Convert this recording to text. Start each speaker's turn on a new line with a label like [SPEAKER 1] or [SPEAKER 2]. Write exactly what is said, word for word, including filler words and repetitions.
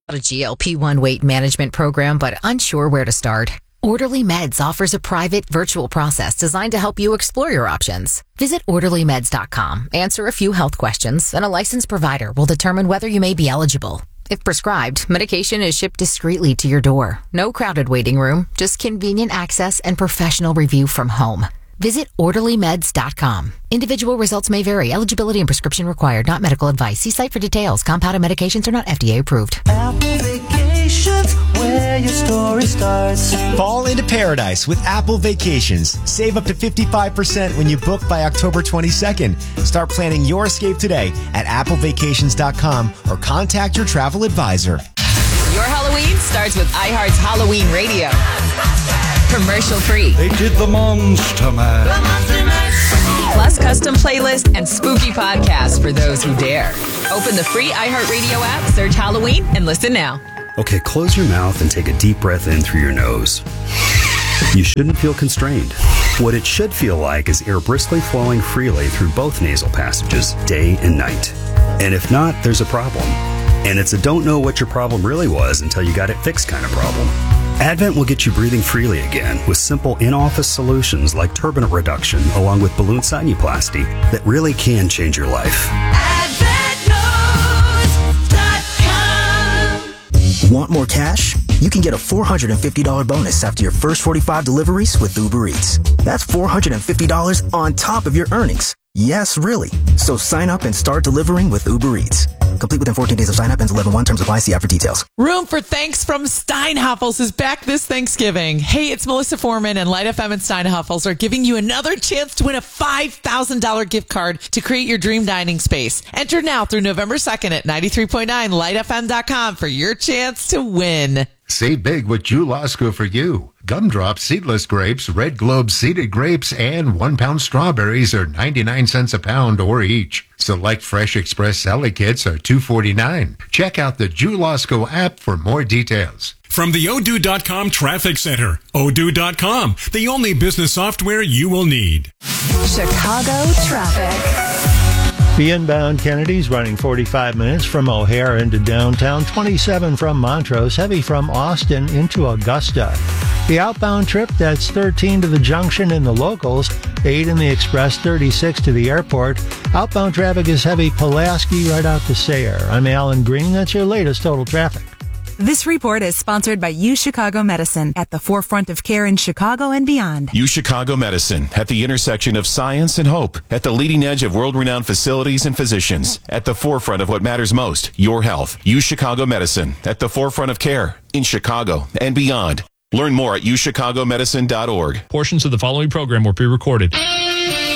[SPEAKER 1] A G L P one weight management program, but unsure where to start? Orderly Meds offers a private virtual process designed to help you explore your options. Visit orderly meds dot com, answer a few health questions, and a licensed provider will determine whether you may be eligible. If prescribed, medication is shipped discreetly to your door. No crowded waiting room, just convenient access and professional review from home. Visit orderly meds dot com. Individual results may vary. Eligibility and prescription required. Not medical advice. See site for details. Compounded medications are not F D A approved.
[SPEAKER 2] Apple Vacations, where your story starts.
[SPEAKER 3] Fall into paradise with Apple Vacations. Save up to fifty-five percent when you book by October twenty-second. Start planning your escape today at apple vacations dot com or contact your travel advisor.
[SPEAKER 4] Your Halloween starts with iHeart's Halloween Radio. Commercial free.
[SPEAKER 5] They did the Monster Mash.
[SPEAKER 4] Plus custom playlist and spooky podcasts for those who dare. Open the free iHeartRadio app, search Halloween, and listen now.
[SPEAKER 6] Okay, close your mouth and take a deep breath in through your nose. You shouldn't feel constrained. What it should feel like is air briskly flowing freely through both nasal passages, day and night. And if not, there's a problem. And it's a don't know what your problem really was until you got it fixed kind of problem. Advent will get you breathing freely again with simple in-office solutions like turbinate reduction along with balloon sinuplasty that really can change your life.
[SPEAKER 2] advent knows dot com.
[SPEAKER 7] Want more cash? You can get a four hundred fifty dollars bonus after your first forty-five deliveries with Uber Eats. That's four hundred fifty dollars on top of your earnings. Yes, really. So sign up and start delivering with Uber Eats. Complete within fourteen days of sign up. Ends eleven one. Terms apply. See app for details.
[SPEAKER 8] Room for Thanks from Steinhoffels is back this Thanksgiving. Hey, it's Melissa Foreman, and Light F M and Steinhoffels are giving you another chance to win a five thousand dollars gift card to create your dream dining space. Enter now through November second at ninety-three point nine light f m dot com for your chance to win.
[SPEAKER 9] Save big with Jewel-Osco for you. Gumdrop seedless grapes, Red Globe seeded grapes, and one pound strawberries are ninety-nine cents a pound or each. Select Fresh Express Salad Kits are two forty-nine. Check out the Jewel-Osco app for more details.
[SPEAKER 10] From the Odoo dot com Traffic Center, Odoo dot com, the only business software you will need.
[SPEAKER 4] Chicago traffic.
[SPEAKER 11] The inbound Kennedy's running forty-five minutes from O'Hare into downtown, twenty-seven from Montrose, heavy from Austin into Augusta. The outbound trip, that's thirteen to the junction in the locals, eight in the express, thirty-six to the airport. Outbound traffic is heavy Pulaski right out to Sayre. I'm Alan Green. That's your latest total traffic.
[SPEAKER 12] This report is sponsored by U Chicago Medicine, at the forefront of care in Chicago and beyond.
[SPEAKER 13] U Chicago Medicine, at the intersection of science and hope, at the leading edge of world-renowned facilities and physicians, at the forefront of what matters most, your health. U Chicago Medicine, at the forefront of care in Chicago and beyond. Learn more at u chicago medicine dot org.
[SPEAKER 14] Portions of the following program were pre-recorded.